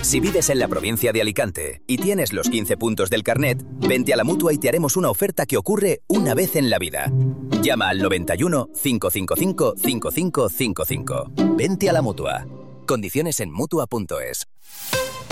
Si vives en la provincia de Alicante y tienes los 15 puntos del carnet, vente a la Mutua y te haremos una oferta que ocurre una vez en la vida. Llama al 91 555 5555. Vente a la Mutua. Condiciones en Mutua.es.